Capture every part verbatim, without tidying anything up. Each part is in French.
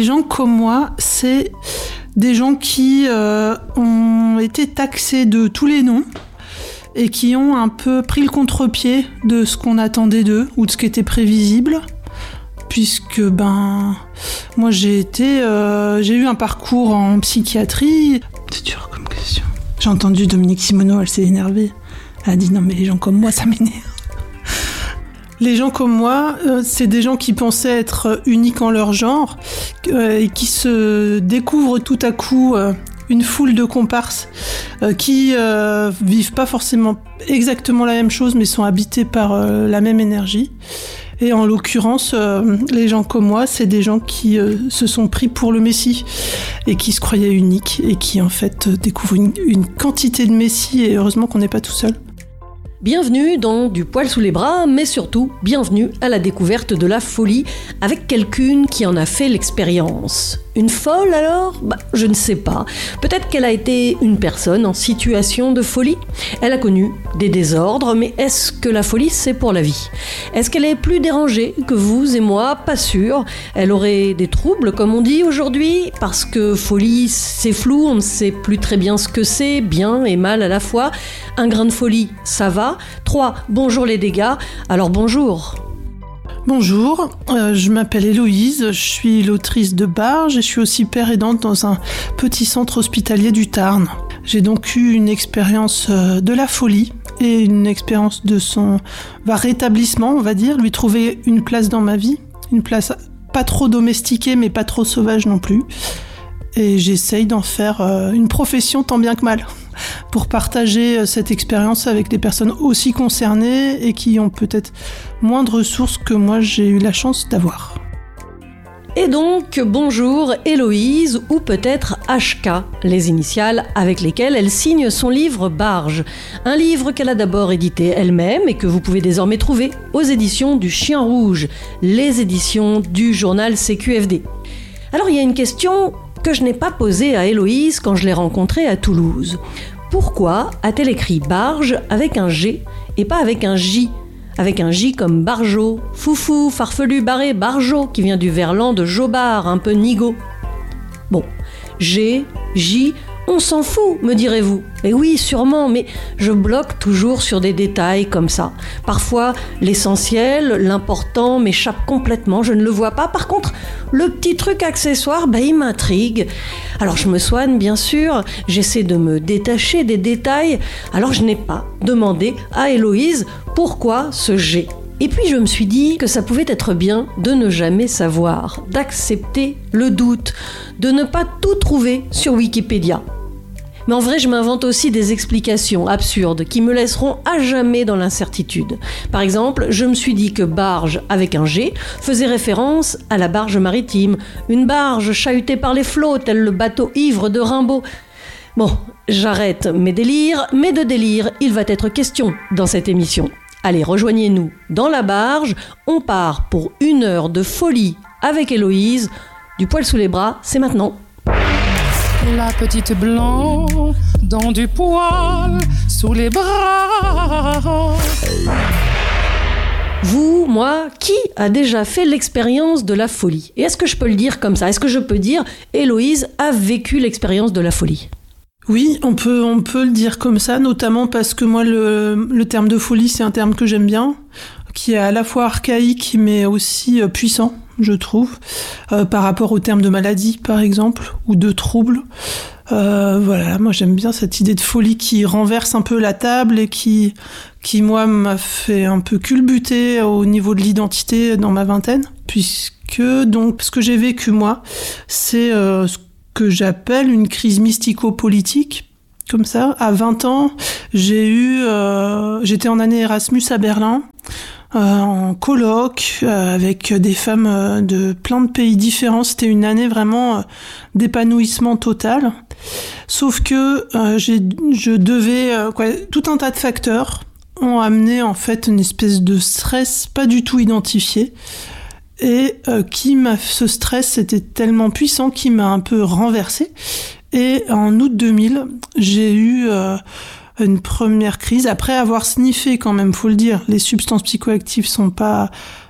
gens comme moi, c'est des gens qui euh, ont été taxés de tous les noms et qui ont un peu pris le contre-pied de ce qu'on attendait d'eux ou de ce qui était prévisible. Puisque ben moi j'ai été euh, j'ai eu un parcours en psychiatrie. C'est dur comme question. J'ai entendu Dominique Simoneau, elle s'est énervée. Elle a dit non mais les gens comme moi ça m'énerve. Les gens comme moi, euh, c'est des gens qui pensaient être uniques en leur genre euh, et qui se découvrent tout à coup euh, une foule de comparses euh, qui euh, vivent pas forcément exactement la même chose mais sont habités par euh, la même énergie. Et en l'occurrence, euh, les gens comme moi, c'est des gens qui euh, se sont pris pour le Messie et qui se croyaient uniques et qui en fait euh, découvrent une, une quantité de Messie et heureusement qu'on n'est pas tout seul. Bienvenue dans Du poil sous les bras, mais surtout, bienvenue à la découverte de la folie avec quelqu'une qui en a fait l'expérience. Une folle alors ? Bah, je ne sais pas. Peut-être qu'elle a été une personne en situation de folie. Elle a connu des désordres, mais est-ce que la folie, c'est pour la vie ? Est-ce qu'elle est plus dérangée que vous et moi ? Pas sûr. Elle aurait des troubles, comme on dit aujourd'hui, parce que folie, c'est flou, on ne sait plus très bien ce que c'est, bien et mal à la fois. Un grain de folie, ça va. trois. Bonjour les dégâts. Alors bonjour. Bonjour, euh, je m'appelle Héloïse, je suis l'autrice de Barges et je suis aussi père aidante dans un petit centre hospitalier du Tarn. J'ai donc eu une expérience euh, de la folie et une expérience de son bah, rétablissement, on va dire, lui trouver une place dans ma vie, une place pas trop domestiquée mais pas trop sauvage non plus. Et j'essaye d'en faire euh, une profession tant bien que mal pour partager euh, cette expérience avec des personnes aussi concernées et qui ont peut-être moins de ressources que moi j'ai eu la chance d'avoir. Et donc, bonjour Héloïse, ou peut-être H K, les initiales avec lesquelles elle signe son livre Barges. Un livre qu'elle a d'abord édité elle-même et que vous pouvez désormais trouver aux éditions du Chien Rouge, les éditions du journal C Q F D. Alors il y a une question que je n'ai pas posée à Héloïse quand je l'ai rencontrée à Toulouse. Pourquoi a-t-elle écrit Barges avec un G et pas avec un J ? Avec un J comme Barjot, foufou, farfelu, barré, Barjot, qui vient du verlan de Jobard, un peu nigaud. Bon, G, J, on s'en fout, me direz-vous. Et oui, sûrement, mais je bloque toujours sur des détails comme ça. Parfois, l'essentiel, l'important m'échappe complètement, je ne le vois pas. Par contre, le petit truc accessoire, bah, il m'intrigue. Alors je me soigne, bien sûr, j'essaie de me détacher des détails. Alors je n'ai pas demandé à Héloïse pourquoi ce G. Et puis je me suis dit que ça pouvait être bien de ne jamais savoir, d'accepter le doute, de ne pas tout trouver sur Wikipédia. Mais en vrai, je m'invente aussi des explications absurdes qui me laisseront à jamais dans l'incertitude. Par exemple, je me suis dit que barge avec un G faisait référence à la barge maritime, une barge chahutée par les flots, tel le bateau ivre de Rimbaud. Bon, j'arrête mes délires, mais de délire, il va être question dans cette émission. Allez, rejoignez-nous dans la barge, on part pour une heure de folie avec Héloïse. Du poil sous les bras, c'est maintenant. La petite blanc dans du poil sous les bras. Vous, moi, qui a déjà fait l'expérience de la folie ? Et est-ce que je peux le dire comme ça ? Est-ce que je peux dire Héloïse a vécu l'expérience de la folie ? Oui, on peut, on peut le dire comme ça, notamment parce que moi, le, le terme de folie, c'est un terme que j'aime bien, qui est à la fois archaïque, mais aussi euh, puissant, je trouve, euh, par rapport au terme de maladie, par exemple, ou de trouble. Euh, voilà, moi j'aime bien cette idée de folie qui renverse un peu la table et qui, qui moi, m'a fait un peu culbuter au niveau de l'identité dans ma vingtaine, puisque donc ce que j'ai vécu, moi, c'est euh, ce que j'appelle une crise mystico-politique. Comme ça, à vingt ans, j'ai eu, euh, j'étais en année Erasmus à Berlin, euh, en coloc, euh, avec des femmes euh, de plein de pays différents. C'était une année vraiment euh, d'épanouissement total. Sauf que euh, j'ai, je devais, euh, quoi, tout un tas de facteurs ont amené en fait une espèce de stress pas du tout identifié. Et euh, qui m'a, ce stress était tellement puissant qu'il m'a un peu renversée. Et en août deux mille, j'ai eu euh, une première crise, après avoir sniffé quand même, faut le dire. Les substances psychoactives sont pas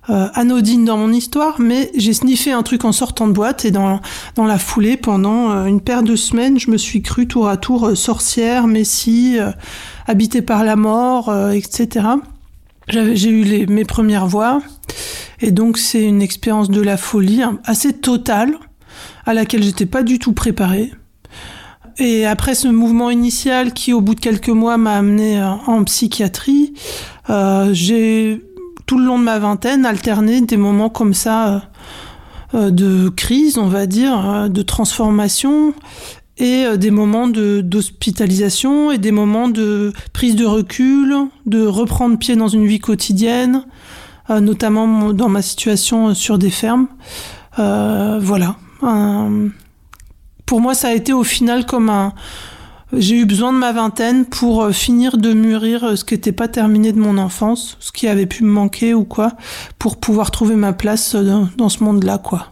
euh, anodine dans mon histoire, mais j'ai sniffé un truc en sortant de boîte et dans, dans la foulée, pendant euh, une paire de semaines, je me suis crue tour à tour euh, sorcière, messie, euh, habitée par la mort, euh, et cetera. J'avais, j'ai eu les, mes premières voix, et donc c'est une expérience de la folie hein, assez totale, à laquelle j'étais pas du tout préparée. Et après ce mouvement initial qui, au bout de quelques mois, m'a amené en psychiatrie, euh, j'ai, tout le long de ma vingtaine, alterné des moments comme ça euh, de crise, on va dire, de transformation, et des moments de, d'hospitalisation, et des moments de prise de recul, de reprendre pied dans une vie quotidienne, euh, notamment dans ma situation sur des fermes. Euh, voilà. Un... Pour moi, ça a été au final comme un... J'ai eu besoin de ma vingtaine pour finir de mûrir ce qui n'était pas terminé de mon enfance, ce qui avait pu me manquer ou quoi, pour pouvoir trouver ma place dans, dans ce monde-là, quoi.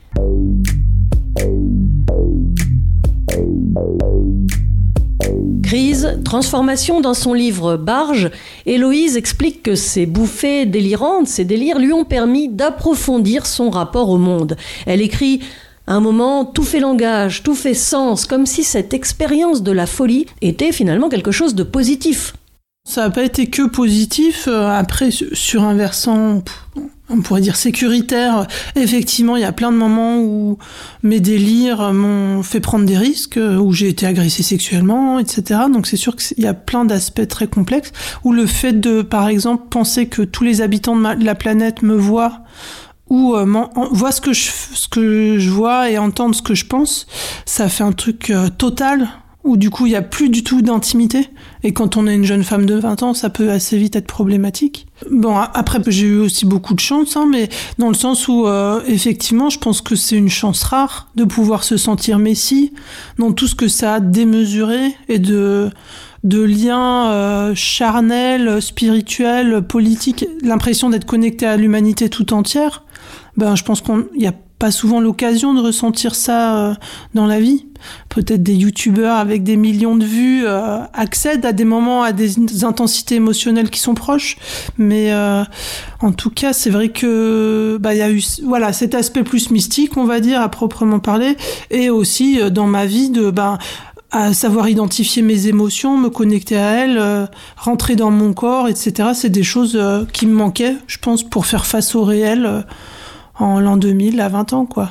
Crise, transformation. Dans son livre Barge, Héloïse explique que ces bouffées délirantes, ces délires lui ont permis d'approfondir son rapport au monde. Elle écrit: à un moment, tout fait langage, tout fait sens, comme si cette expérience de la folie était finalement quelque chose de positif. Ça n'a pas été que positif. Après, sur un versant, on pourrait dire sécuritaire, effectivement, il y a plein de moments où mes délires m'ont fait prendre des risques, où j'ai été agressée sexuellement, et cetera. Donc c'est sûr qu'il y a plein d'aspects très complexes, où le fait de, par exemple, penser que tous les habitants de, ma, de la planète me voient, ou euh, voient ce que je ce que je vois et entendent ce que je pense, ça fait un truc euh, total où du coup il y a plus du tout d'intimité, et quand on est une jeune femme de vingt ans, ça peut assez vite être problématique. Bon, après j'ai eu aussi beaucoup de chance, hein, mais dans le sens où euh, effectivement je pense que c'est une chance rare de pouvoir se sentir messie dans tout ce que ça a démesuré et de de liens euh, charnels, spirituels, politiques, l'impression d'être connecté à l'humanité tout entière. Ben, je pense qu'il n'y a pas souvent l'occasion de ressentir ça euh, dans la vie. Peut-être des youtubeurs avec des millions de vues euh, accèdent à des moments, à des, des intensités émotionnelles qui sont proches. Mais euh, en tout cas, c'est vrai que bah, y a eu voilà, cet aspect plus mystique, on va dire, à proprement parler. Et aussi euh, dans ma vie, de bah, à savoir identifier mes émotions, me connecter à elles, euh, rentrer dans mon corps, et cetera. C'est des choses euh, qui me manquaient, je pense, pour faire face au réel euh, en l'an deux mille, à vingt ans, quoi.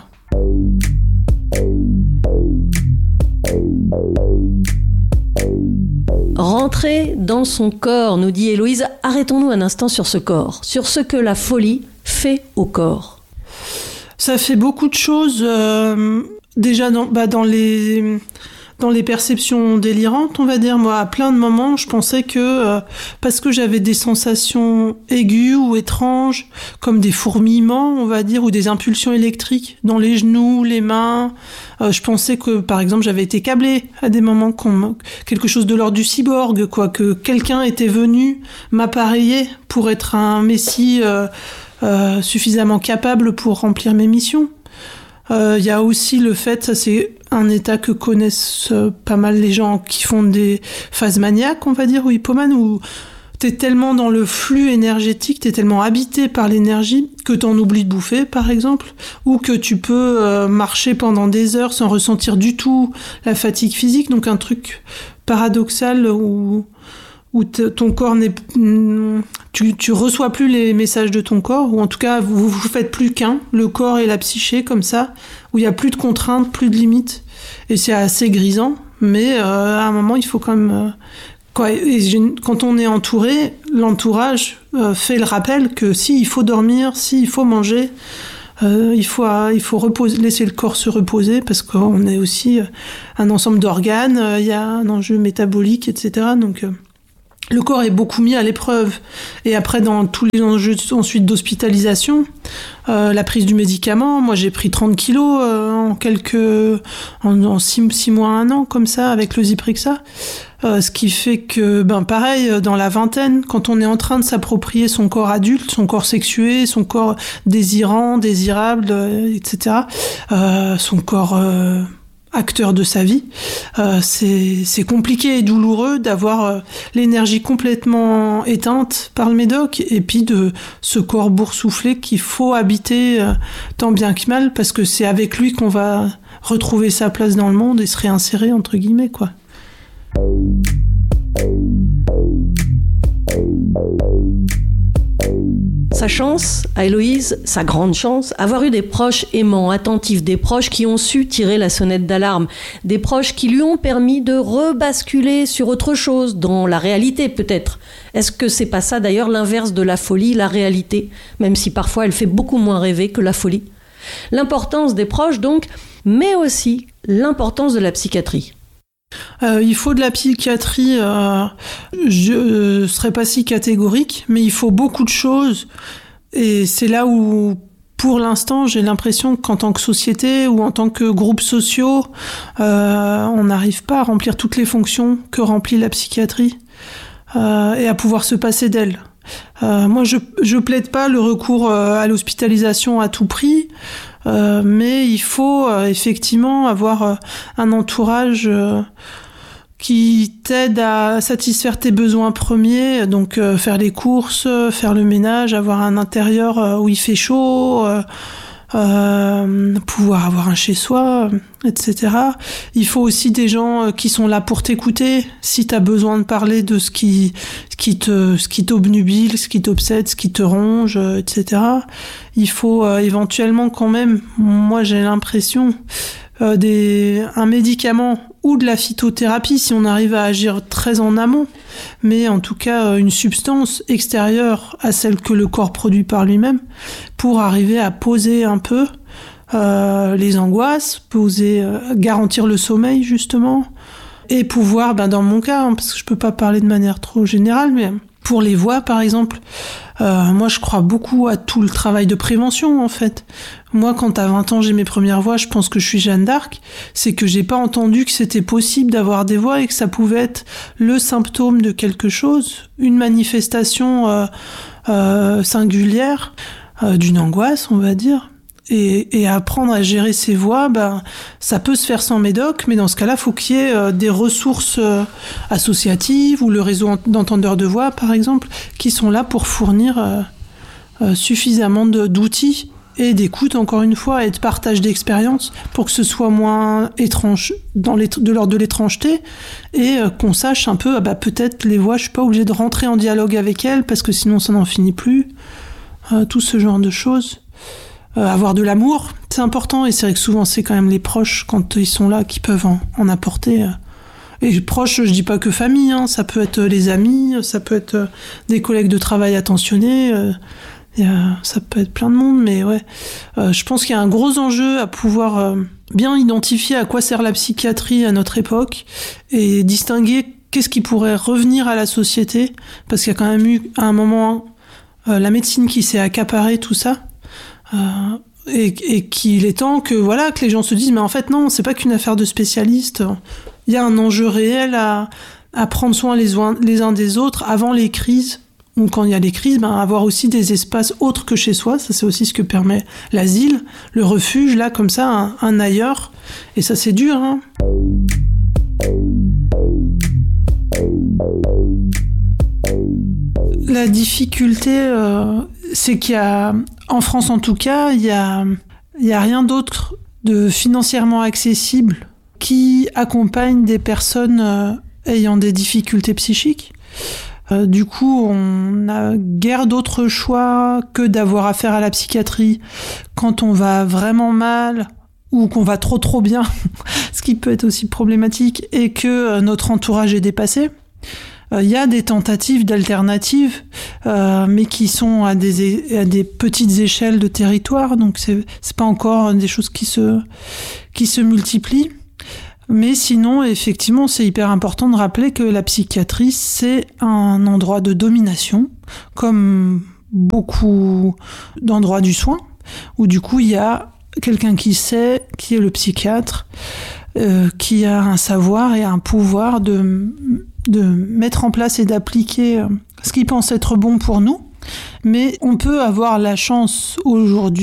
Rentrer dans son corps, nous dit Héloïse. Arrêtons-nous un instant sur ce corps, sur ce que la folie fait au corps. Ça fait beaucoup de choses. Euh, déjà, dans, bah, dans les... Dans les perceptions délirantes, on va dire, moi, à plein de moments, je pensais que, euh, parce que j'avais des sensations aiguës ou étranges, comme des fourmillements, on va dire, ou des impulsions électriques dans les genoux, les mains, euh, je pensais que, par exemple, j'avais été câblée à des moments, qu'on, quelque chose de l'ordre du cyborg, quoi, que quelqu'un était venu m'appareiller pour être un messie euh, euh, suffisamment capable pour remplir mes missions. Il euh, y a aussi le fait, ça c'est un état que connaissent euh, pas mal les gens qui font des phases maniaques, on va dire, ou hypomanes, où t'es tellement dans le flux énergétique, t'es tellement habité par l'énergie que t'en oublies de bouffer, par exemple, ou que tu peux euh, marcher pendant des heures sans ressentir du tout la fatigue physique, donc un truc paradoxal où... où ton corps n'est, tu, tu reçois plus les messages de ton corps, ou en tout cas vous vous faites plus qu'un, le corps et la psyché, comme ça, où il y a plus de contraintes, plus de limites, et c'est assez grisant, mais euh, à un moment il faut quand même euh, quoi, et quand on est entouré, l'entourage euh, fait le rappel que si il faut dormir, si il faut manger, euh, il faut euh, il faut reposer, laisser le corps se reposer, parce qu'on est aussi euh, un ensemble d'organes, il euh, y a un enjeu métabolique, et cetera. Donc euh, le corps est beaucoup mis à l'épreuve. Et après, dans tous les enjeux ensuite d'hospitalisation, euh, la prise du médicament, moi j'ai pris trente kilos euh, en quelques, en, en six, six mois, un an, comme ça, avec le Zyprexa. Euh, ce qui fait que, ben pareil, dans la vingtaine, quand on est en train de s'approprier son corps adulte, son corps sexué, son corps désirant, désirable, euh, et cetera, euh, son corps... Euh, acteur de sa vie. Euh, c'est, c'est compliqué et douloureux d'avoir euh, l'énergie complètement éteinte par le médoc et puis de ce corps boursouflé qu'il faut habiter euh, tant bien que mal parce que c'est avec lui qu'on va retrouver sa place dans le monde et se réinsérer entre guillemets, quoi. Sa chance, à Héloïse, sa grande chance, avoir eu des proches aimants, attentifs, des proches qui ont su tirer la sonnette d'alarme, des proches qui lui ont permis de rebasculer sur autre chose, dans la réalité peut-être. Est-ce que c'est pas ça d'ailleurs l'inverse de la folie, la réalité, même si parfois elle fait beaucoup moins rêver que la folie? L'importance des proches donc, mais aussi l'importance de la psychiatrie. Euh, il faut de la psychiatrie, euh, je ne serais pas si catégorique, mais il faut beaucoup de choses. Et c'est là où, pour l'instant, j'ai l'impression qu'en tant que société ou en tant que groupes sociaux, euh, on n'arrive pas à remplir toutes les fonctions que remplit la psychiatrie euh, et à pouvoir se passer d'elle. Euh, moi, je, je plaide pas le recours euh, à l'hospitalisation à tout prix, euh, mais il faut euh, effectivement avoir euh, un entourage euh, qui t'aide à satisfaire tes besoins premiers, donc euh, faire les courses, faire le ménage, avoir un intérieur euh, où il fait chaud, euh, euh, pouvoir avoir un chez-soi, et cetera. Il faut aussi des gens qui sont là pour t'écouter si t'as besoin de parler de ce qui, ce qui te, ce qui t'obnubile, ce qui t'obsède, ce qui te ronge, et cetera. Il faut euh, éventuellement quand même, moi j'ai l'impression, euh, des, un médicament ou de la phytothérapie si on arrive à agir très en amont, mais en tout cas une substance extérieure à celle que le corps produit par lui-même pour arriver à poser un peu euh, les angoisses, poser, euh, garantir le sommeil justement, et pouvoir, ben dans mon cas, hein, parce que je peux pas parler de manière trop générale, mais pour les voix par exemple, euh, moi je crois beaucoup à tout le travail de prévention en fait. Moi quand à vingt ans j'ai mes premières voix, je pense que je suis Jeanne d'Arc, c'est que j'ai pas entendu que c'était possible d'avoir des voix et que ça pouvait être le symptôme de quelque chose, une manifestation euh, euh, singulière euh, d'une angoisse on va dire. Et, et apprendre à gérer ses voix, ben, ça peut se faire sans médoc, mais dans ce cas-là, il faut qu'il y ait euh, des ressources euh, associatives ou le réseau d'entendeurs de voix, par exemple, qui sont là pour fournir euh, euh, suffisamment de, d'outils et d'écoute, encore une fois, et de partage d'expérience pour que ce soit moins étrange, dans les, de l'ordre de l'étrangeté, et euh, qu'on sache un peu, ah bah, peut-être les voix, je suis pas obligée de rentrer en dialogue avec elles, parce que sinon ça n'en finit plus. Euh, tout ce genre de choses. Euh, avoir de l'amour, c'est important, et c'est vrai que souvent c'est quand même les proches quand ils sont là qui peuvent en, en apporter. Et proches, je dis pas que famille, hein, ça peut être les amis, ça peut être des collègues de travail attentionnés, euh, et, euh, ça peut être plein de monde, mais ouais, euh, je pense qu'il y a un gros enjeu à pouvoir euh, bien identifier à quoi sert la psychiatrie à notre époque et distinguer qu'est-ce qui pourrait revenir à la société, parce qu'il y a quand même eu à un moment euh, la médecine qui s'est accaparée tout ça. Euh, et, et qu'il est temps que voilà que les gens se disent mais en fait non, c'est pas qu'une affaire de spécialistes, il y a un enjeu réel à, à prendre soin les, les uns des autres avant les crises, ou quand il y a les crises, ben, avoir aussi des espaces autres que chez soi, ça c'est aussi ce que permet l'asile, le refuge, là comme ça, un, un ailleurs, et ça c'est dur, hein. La difficulté, euh, c'est qu'il y a, en France en tout cas, il y a, il y a rien d'autre de financièrement accessible qui accompagne des personnes euh, ayant des difficultés psychiques. Euh, du coup, on n'a guère d'autre choix que d'avoir affaire à la psychiatrie quand on va vraiment mal ou qu'on va trop trop bien, ce qui peut être aussi problématique, et que euh, notre entourage est dépassé. Il euh, y a des tentatives d'alternatives, euh, mais qui sont à des, à des petites échelles de territoire, donc c'est, c'est pas encore des choses qui se, qui se multiplient. Mais sinon, effectivement, c'est hyper important de rappeler que la psychiatrie, c'est un endroit de domination, comme beaucoup d'endroits du soin, où du coup, il y a quelqu'un qui sait, qui est le psychiatre, euh, qui a un savoir et un pouvoir de... de mettre en place et d'appliquer ce qui pense être bon pour nous. Mais on peut avoir la chance aujourd'hui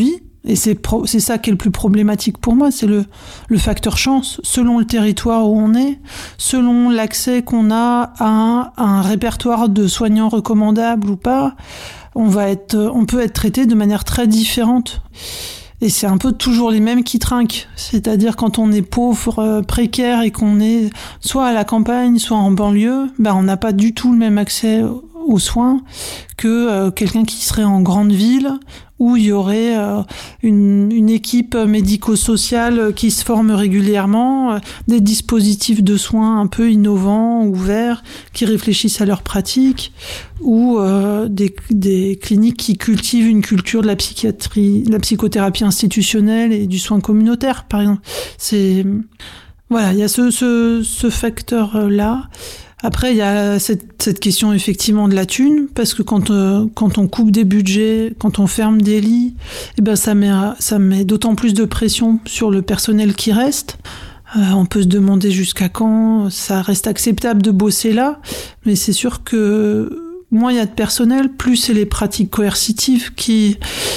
Et c'est, pro- c'est ça qui est le plus problématique pour moi, c'est le, le facteur chance. Selon le territoire où on est, selon l'accès qu'on a à un, à un répertoire de soignants recommandables ou pas, on va être, on peut être traité de manière très différente. Et c'est un peu toujours les mêmes qui trinquent. C'est-à-dire quand on est pauvre, euh, précaire et qu'on est soit à la campagne, soit en banlieue, ben on n'a pas du tout le même accès aux soins que euh, quelqu'un qui serait en grande ville où il y aurait euh, une, une équipe médico-sociale qui se forme régulièrement, euh, des dispositifs de soins un peu innovants, ouverts, qui réfléchissent à leurs pratiques, ou euh, des, des cliniques qui cultivent une culture de la psychiatrie, de la psychothérapie institutionnelle et du soin communautaire, par exemple. C'est, voilà, il y a ce, ce, ce facteur-là. Après, il y a cette, cette question effectivement de la thune, parce que quand, euh, quand on coupe des budgets, quand on ferme des lits, eh ben ça met, ça met d'autant plus de pression sur le personnel qui reste. Euh, on peut se demander jusqu'à quand ça reste acceptable de bosser là, mais c'est sûr que moins il y a de personnel, plus c'est les pratiques coercitives qui,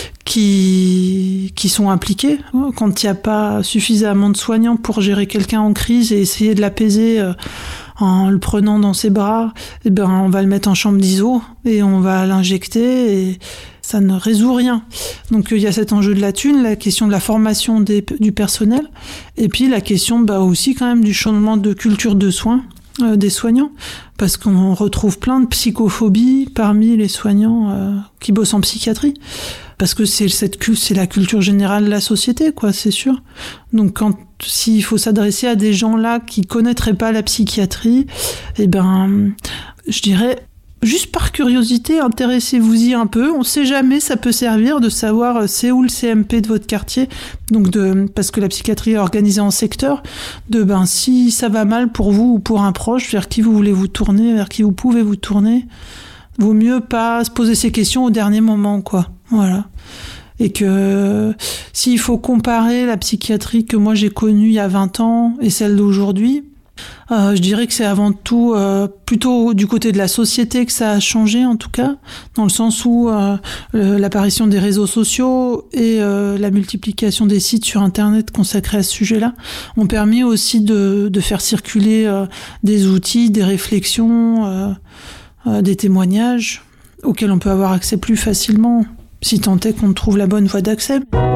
qui, qui sont appliquées. Quand il n'y a pas suffisamment de soignants pour gérer quelqu'un en crise et essayer de l'apaiser euh, en le prenant dans ses bras, eh ben on va le mettre en chambre d'iso et on va l'injecter et ça ne résout rien. Donc il y a cet enjeu de la thune, la question de la formation des, du personnel, et puis la question bah, aussi quand même du changement de culture de soins euh, des soignants, parce qu'on retrouve plein de psychophobie parmi les soignants euh, qui bossent en psychiatrie. Parce que c'est cette c'est la culture générale de la société, quoi, c'est sûr. Donc quand s'il faut s'adresser à des gens là qui connaîtraient pas la psychiatrie, eh ben, je dirais juste par curiosité, intéressez-vous-y un peu. On sait jamais, ça peut servir de savoir c'est où le C M P de votre quartier. Donc de parce que la psychiatrie est organisée en secteur. De ben si ça va mal pour vous ou pour un proche, vers qui vous voulez vous tourner, vers qui vous pouvez vous tourner. Vaut mieux pas se poser ces questions au dernier moment, quoi. Voilà. Et que s'il faut comparer la psychiatrie que moi j'ai connue il y a vingt ans et celle d'aujourd'hui, euh, je dirais que c'est avant tout euh, plutôt du côté de la société que ça a changé, en tout cas, dans le sens où euh, le, l'apparition des réseaux sociaux et euh, la multiplication des sites sur Internet consacrés à ce sujet-là ont permis aussi de, de faire circuler euh, des outils, des réflexions, euh, euh, des témoignages auxquels on peut avoir accès plus facilement, si tant est qu'on trouve la bonne voie d'accès.